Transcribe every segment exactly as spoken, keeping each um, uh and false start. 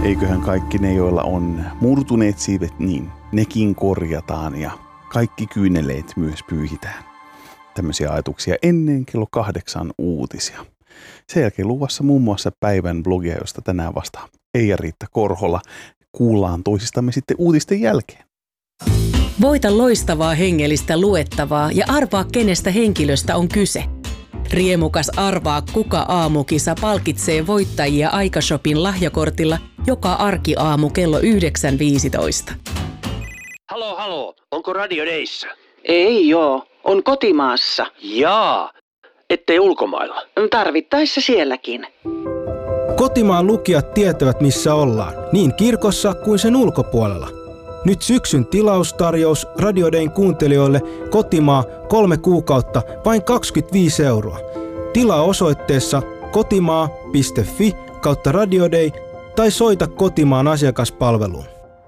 eiköhän kaikki ne, joilla on murtuneet siivet, niin nekin korjataan ja kaikki kyyneleet myös pyyhitään. Tämmöisiä ajatuksia ennen kello kahdeksan uutisia. Sen jälkeen luvassa muun muassa päivän blogia, josta tänään vastaa Eija-Riitta Korhola. Kuullaan toisistamme sitten uutisten jälkeen. Voita loistavaa hengellistä luettavaa ja arvaa, kenestä henkilöstä on kyse. Riemukas Arvaa kuka -aamukisa palkitsee voittajia Aikashopin lahjakortilla joka arkiaamu kello yhdeksän viisitoista. Halo, halo. Onko Radio Dayssä? Ei joo, on kotimaassa. Jaa, ettei ulkomailla. Tarvittaessa sielläkin. Kotimaan lukijat tietävät, missä ollaan, niin kirkossa kuin sen ulkopuolella. Nyt syksyn tilaustarjous Radio Dayn kuuntelijoille kotimaa kolme kuukautta vain kaksikymmentäviisi euroa. Tilaa osoitteessa kotimaa piste fi kautta Radio Day tai soita kotimaan asiakaspalveluun.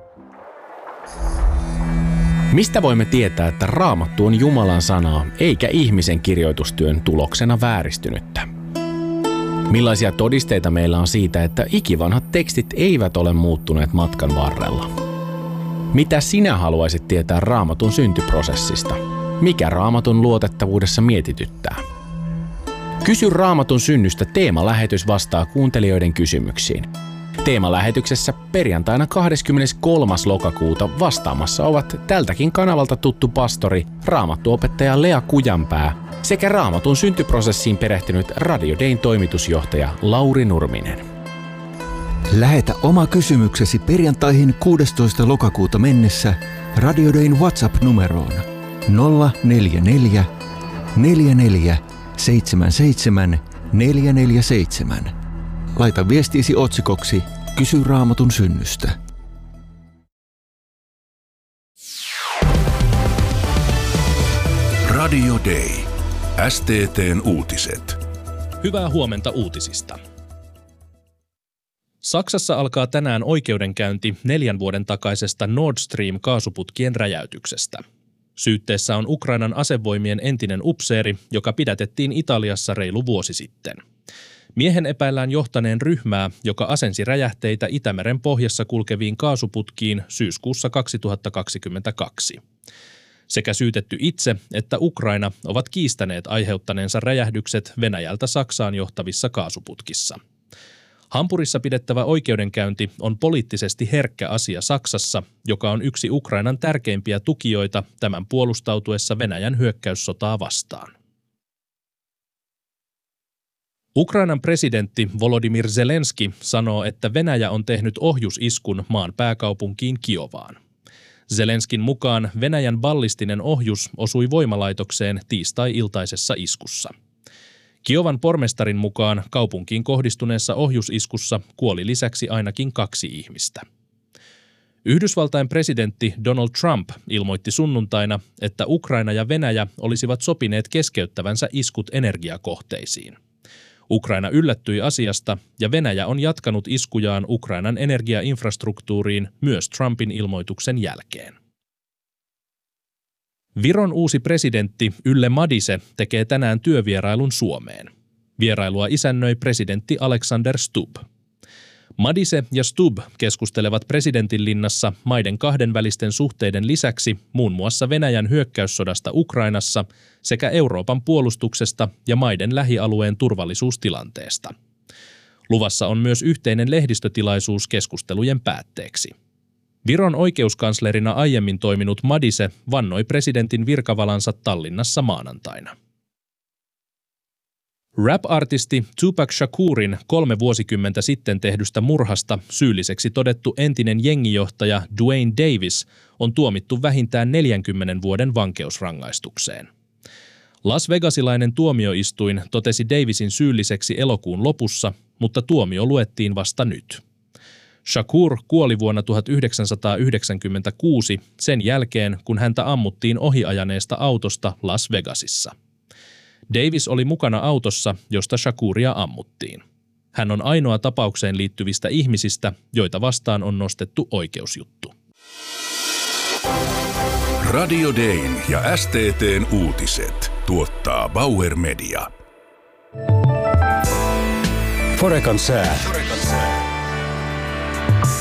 Mistä voimme tietää, että Raamattu on Jumalan sanaa eikä ihmisen kirjoitustyön tuloksena vääristynyttä? Millaisia todisteita meillä on siitä, että ikivanhat tekstit eivät ole muuttuneet matkan varrella? Mitä sinä haluaisit tietää Raamatun syntyprosessista? Mikä Raamatun luotettavuudessa mietityttää? Kysy Raamatun synnystä -teemalähetys vastaa kuuntelijoiden kysymyksiin. Teemalähetyksessä perjantaina kahdeskymmeneskolmas lokakuuta vastaamassa ovat tältäkin kanavalta tuttu pastori, raamattuopettaja Lea Kujanpää sekä Raamatun syntyprosessiin perehtynyt Radio Dayn toimitusjohtaja Lauri Nurminen. Lähetä oma kysymyksesi perjantaihin kuudestoista lokakuuta mennessä Radio Dayn WhatsApp-numeroon nolla neljä neljä, neljä neljä, seitsemän seitsemän, neljä neljä seitsemän. Laita viestiisi otsikoksi Kysy Raamatun synnystä. Radio Day. S T T:n uutiset. Hyvää huomenta uutisista. Saksassa alkaa tänään oikeudenkäynti neljän vuoden takaisesta Nord Stream-kaasuputkien räjäytyksestä. Syytteessä on Ukrainan asevoimien entinen upseeri, joka pidätettiin Italiassa reilu vuosi sitten. Miehen epäillään johtaneen ryhmää, joka asensi räjähteitä Itämeren pohjassa kulkeviin kaasuputkiin syyskuussa kaksituhattakaksikymmentäkaksi. Sekä syytetty itse että Ukraina ovat kiistäneet aiheuttaneensa räjähdykset Venäjältä Saksaan johtavissa kaasuputkissa. Hampurissa pidettävä oikeudenkäynti on poliittisesti herkkä asia Saksassa, joka on yksi Ukrainan tärkeimpiä tukijoita tämän puolustautuessa Venäjän hyökkäyssotaa vastaan. Ukrainan presidentti Volodymyr Zelenski sanoo, että Venäjä on tehnyt ohjusiskun maan pääkaupunkiin Kiovaan. Zelenskin mukaan Venäjän ballistinen ohjus osui voimalaitokseen tiistai-iltaisessa iskussa. Kiovan pormestarin mukaan kaupunkiin kohdistuneessa ohjusiskussa kuoli lisäksi ainakin kaksi ihmistä. Yhdysvaltain presidentti Donald Trump ilmoitti sunnuntaina, että Ukraina ja Venäjä olisivat sopineet keskeyttävänsä iskut energiakohteisiin. Ukraina yllättyi asiasta ja Venäjä on jatkanut iskujaan Ukrainan energiainfrastruktuuriin myös Trumpin ilmoituksen jälkeen. Viron uusi presidentti Yle Madise tekee tänään työvierailun Suomeen. Vierailua isännöi presidentti Alexander Stubb. Madise ja Stubb keskustelevat presidentinlinnassa maiden kahdenvälisten suhteiden lisäksi muun muassa Venäjän hyökkäyssodasta Ukrainassa sekä Euroopan puolustuksesta ja maiden lähialueen turvallisuustilanteesta. Luvassa on myös yhteinen lehdistötilaisuus keskustelujen päätteeksi. Viron oikeuskanslerina aiemmin toiminut Madise vannoi presidentin virkavalansa Tallinnassa maanantaina. Rap-artisti Tupac Shakurin kolme vuosikymmentä sitten tehdystä murhasta syylliseksi todettu entinen jengijohtaja Duane Davis on tuomittu vähintään neljänkymmenen vuoden vankeusrangaistukseen. Las Vegasilainen tuomioistuin totesi Davisin syylliseksi elokuun lopussa, mutta tuomio luettiin vasta nyt. Shakur kuoli vuonna tuhatyhdeksänsataayhdeksänkymmentäkuusi sen jälkeen, kun häntä ammuttiin ohiajaneesta autosta Las Vegasissa. Davis oli mukana autossa, josta Shakuria ammuttiin. Hän on ainoa tapaukseen liittyvistä ihmisistä, joita vastaan on nostettu oikeusjuttu. Radio Dayn ja S T T:n uutiset tuottaa Bauer Media. Forekan sää.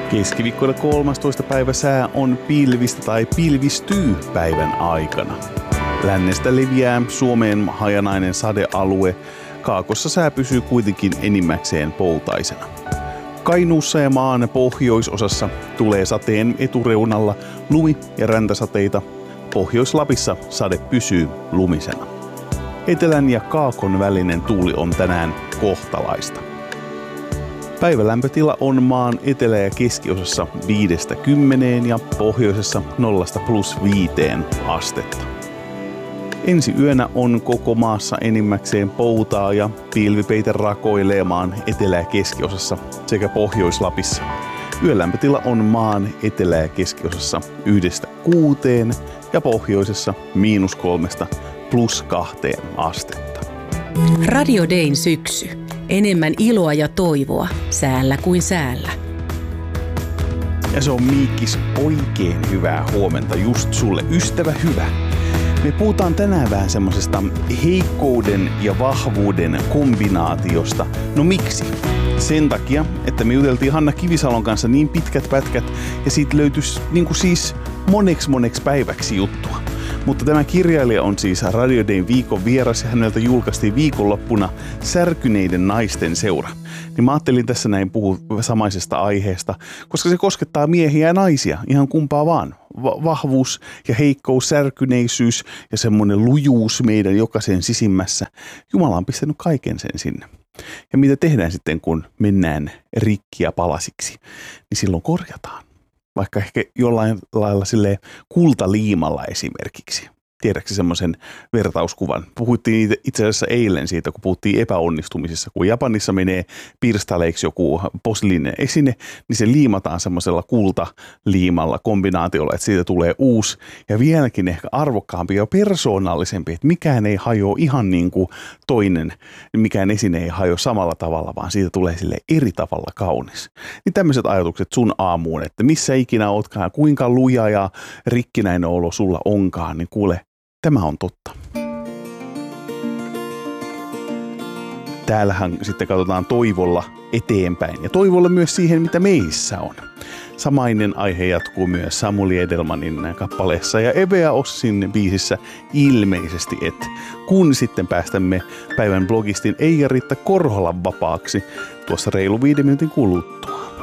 Keskiviikkona kolmastoista päivä sää on pilvistä tai pilvistyy päivän aikana. Lännestä leviää Suomeen hajanainen sadealue. Kaakossa sää pysyy kuitenkin enimmäkseen poutaisena. Kainuussa ja maan pohjoisosassa tulee sateen etureunalla lumi- ja räntäsateita. Pohjois-Lapissa sade pysyy lumisena. Etelän ja kaakon välinen tuuli on tänään kohtalaista. Päivälämpötila on maan etelä- ja keskiosassa viidestä kymmeneen ja pohjoisessa nollasta plus viiteen astetta. Ensi yönä on koko maassa enimmäkseen poutaa ja pilvipeite rakoilee maan etelä- ja keskiosassa sekä Pohjois-Lapissa. Yölämpötila on maan etelä- ja keskiosassa yhdestä kuuteen ja pohjoisessa miinus kolmesta plus kahteen astetta. Radio Dayn syksy. Enemmän iloa ja toivoa säällä kuin säällä. Ja se on Miikkis oikein hyvää huomenta just sulle, ystävä hyvä. Me puhutaan tänään vähän semmosesta heikkouden ja vahvuuden kombinaatiosta. No miksi? Sen takia, että me juteltiin Hanna Kivisalon kanssa niin pitkät pätkät ja siitä löytyisi niin kuin siis moneksi moneksi päiväksi juttua. Mutta tämä kirjailija on siis Radio Dayn viikon vieras ja häneltä julkaistiin viikonloppuna Särkyneiden naisten seura. Niin mä ajattelin tässä näin puhua samaisesta aiheesta, koska se koskettaa miehiä ja naisia, ihan kumpaa vaan. Va- vahvuus ja heikkous, särkyneisyys ja semmoinen lujuus meidän jokaisen sisimmässä. Jumala on pistänyt kaiken sen sinne. Ja mitä tehdään sitten, kun mennään rikki ja palasiksi, niin silloin korjataan. Vaikka ehkä jollain lailla silleen kultaliimalla esimerkiksi. Tiedätkö semmoisen vertauskuvan? Puhuttiin itse asiassa eilen siitä, kun puhuttiin epäonnistumisissa. Kun Japanissa menee pirstaleiksi joku posliininen esine, niin se liimataan semmoisella kultaliimalla kombinaatiolla, että siitä tulee uusi ja vieläkin ehkä arvokkaampi ja persoonallisempi, että mikään ei hajoa ihan niin kuin toinen, mikään esine ei hajoa samalla tavalla, vaan siitä tulee sille eri tavalla kaunis. Niin tämmöiset ajatukset sun aamuun, että missä ikinä ootkaan, kuinka luja ja rikkinäinen olo sulla onkaan, niin kuule, tämä on totta. Täällähän sitten katsotaan toivolla eteenpäin ja toivolla myös siihen, mitä meissä on. Samainen aihe jatkuu myös Samuli Edelmanin kappaleessa ja Evea Ossin biisissä Ilmeisesti et, kun sitten päästämme päivän blogistin Eija-Riitta Korholan vapaaksi tuossa reilu viiden minuutin kuluttua.